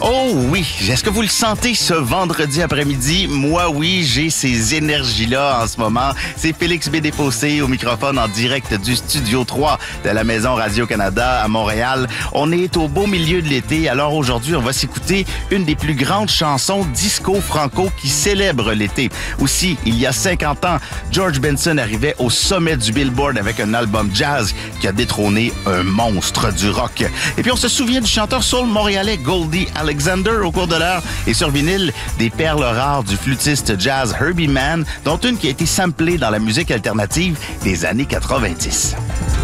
Oh oui, est-ce que vous le sentez ce vendredi après-midi? Moi oui, j'ai ces énergies-là en ce moment. C'est Félix B. Desfossés au microphone en direct du Studio 3 de la Maison Radio-Canada à Montréal. On est au beau milieu de l'été, alors aujourd'hui on va s'écouter une des plus grandes chansons disco-franco qui célèbre l'été. Aussi, il y a 50 ans, George Benson arrivait au sommet du Billboard avec un album jazz qui a détrôné un monstre du rock. Et puis on se souvient du chanteur soul montréalais Goldie Alexander au cours de l'heure et sur vinyle, des perles rares du flûtiste jazz Herbie Mann, dont une qui a été samplée dans la musique alternative des années 90.